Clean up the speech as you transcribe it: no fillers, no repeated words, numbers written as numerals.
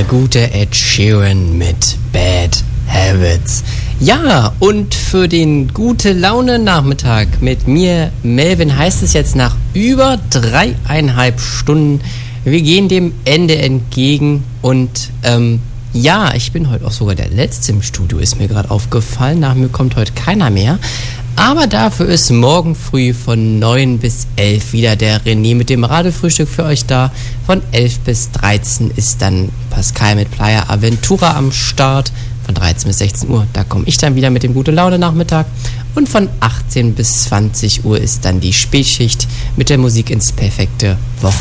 gute Ed Sheeran mit Bad Habits. Ja, und für den Gute-Laune-Nachmittag mit mir, Melvin, heißt es jetzt nach über 3,5 Stunden, wir gehen dem Ende entgegen und ja, ich bin heute auch sogar der Letzte im Studio, ist mir gerade aufgefallen. Nach mir kommt heute keiner mehr. Aber dafür ist morgen früh von 9 bis 11 wieder der René mit dem Radefrühstück für euch da. Von 11 bis 13 ist dann Pascal mit Playa Aventura am Start. Von 13 bis 16 Uhr, da komme ich dann wieder mit dem Gute-Laune-Nachmittag. Und von 18 bis 20 Uhr ist dann die Spätschicht mit der Musik ins perfekte Wochenende.